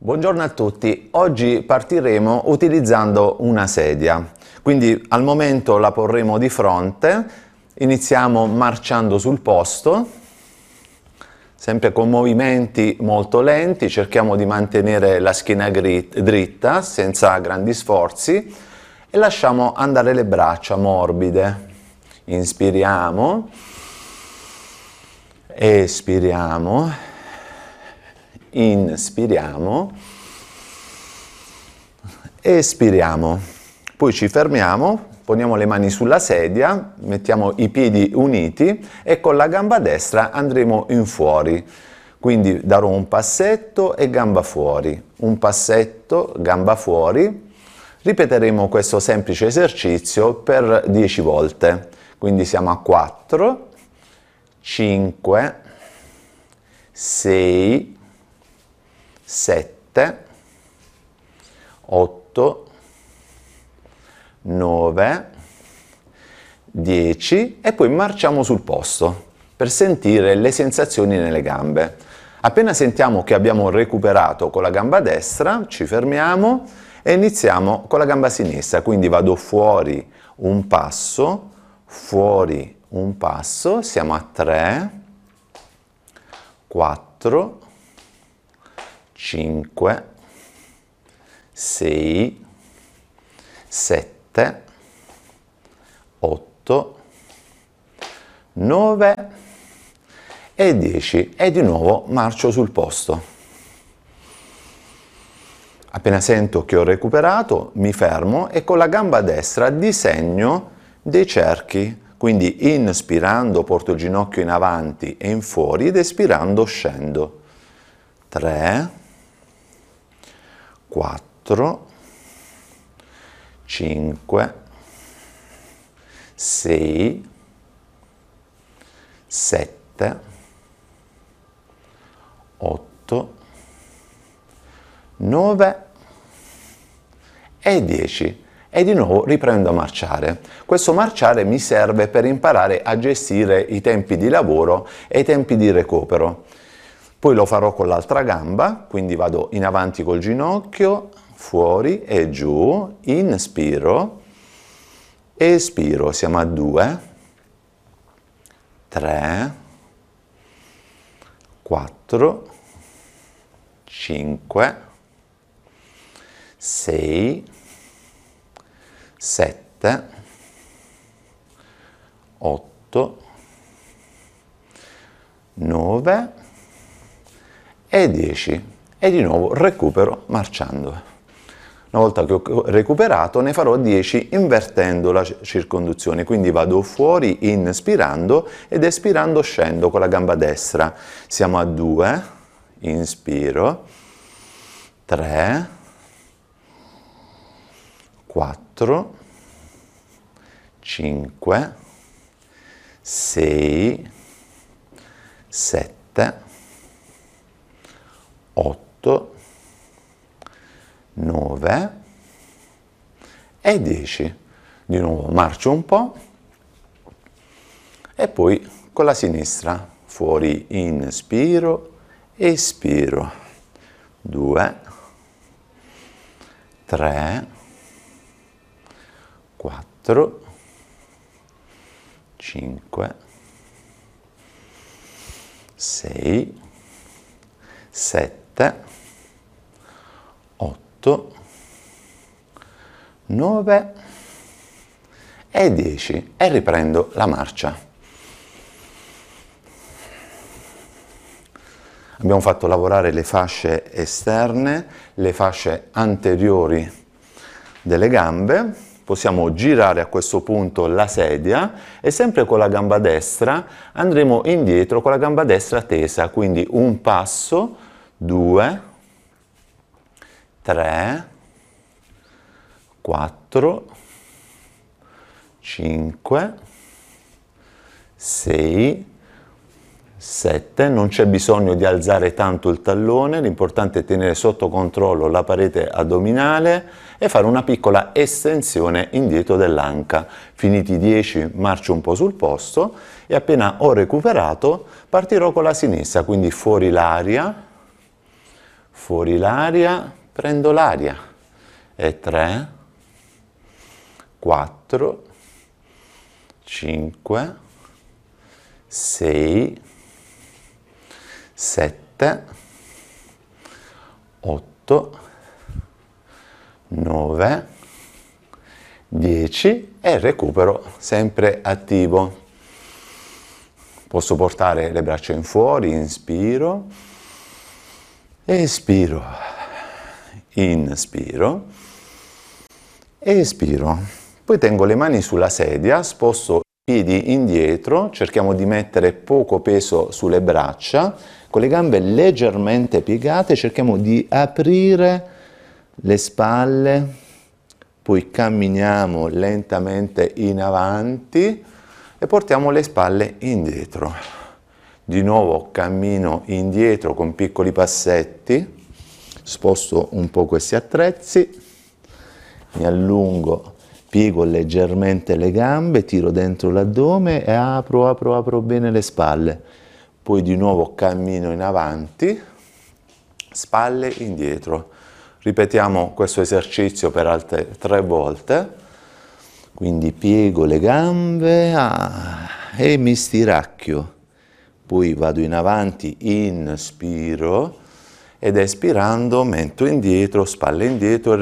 Buongiorno a tutti, oggi partiremo utilizzando una sedia, quindi al momento la porremo di fronte, iniziamo marciando sul posto, sempre con movimenti molto lenti, cerchiamo di mantenere la schiena dritta senza grandi sforzi e lasciamo andare le braccia morbide, inspiriamo, espiriamo. Inspiriamo, espiriamo, poi ci fermiamo, poniamo le mani sulla sedia, mettiamo i piedi uniti e con la gamba destra andremo in fuori, quindi darò un passetto e gamba fuori, un passetto, gamba fuori, ripeteremo questo semplice esercizio per 10 volte, quindi siamo a 4, 5, 6, 7, 8, 9, 10 e poi marciamo sul posto per sentire le sensazioni nelle gambe. Appena sentiamo che abbiamo recuperato con la gamba destra, ci fermiamo e iniziamo con la gamba sinistra, quindi vado fuori un passo, fuori un passo, siamo a 3, 4, 5, 6, 7, 8, 9 e 10 e di nuovo marcio sul posto. Appena sento che ho recuperato mi fermo e con la gamba destra disegno dei cerchi, quindi inspirando porto il ginocchio in avanti e in fuori ed espirando scendo. 3, 4, 5, 6, 7, 8, 9 e 10 e di nuovo riprendo a marciare. Questo marciare mi serve per imparare a gestire i tempi di lavoro e i tempi di recupero. Poi lo farò con l'altra gamba, quindi vado in avanti col ginocchio, fuori e giù, inspiro, espiro, siamo a 2, 3, 4, 5, 6, 7, 8, 9 e 10 e di nuovo recupero marciando. Una volta che ho recuperato ne farò 10 invertendo la circonduzione, quindi vado fuori inspirando ed espirando scendo con la gamba destra. Siamo a 2, inspiro, 3, 4, 5, 6, 7, 8, 9 e 10. Di nuovo marcio un po' e poi con la sinistra fuori inspiro, espiro, 2, 3, 4, 5, 6, 7, 8, 9 e 10 e riprendo la marcia. Abbiamo fatto lavorare le fasce esterne, le fasce anteriori delle gambe. Possiamo girare a questo punto la sedia e sempre con la gamba destra andremo indietro con la gamba destra tesa, quindi un passo, 2, 3, 4, 5, 6, 7, non c'è bisogno di alzare tanto il tallone, l'importante è tenere sotto controllo la parete addominale e fare una piccola estensione indietro dell'anca. Finiti i 10 marcio un po' sul posto e appena ho recuperato partirò con la sinistra, quindi fuori l'aria, fuori l'aria, prendo l'aria, e 3, 4, 5, 6, 7, 8, 9, 10 e recupero sempre attivo. Posso portare le braccia in fuori, inspiro, espiro, inspiro, espiro. Poi tengo le mani sulla sedia, sposto i piedi indietro, cerchiamo di mettere poco peso sulle braccia, con le gambe leggermente piegate cerchiamo di aprire le spalle, poi camminiamo lentamente in avanti e portiamo le spalle indietro. Di nuovo cammino indietro con piccoli passetti, sposto un po' questi attrezzi, mi allungo, piego leggermente le gambe, tiro dentro l'addome e apro bene le spalle. Poi di nuovo cammino in avanti, spalle indietro. Ripetiamo questo esercizio per altre 3 volte. Quindi piego le gambe e mi stiracchio. Poi vado in avanti, inspiro ed espirando metto indietro, spalle indietro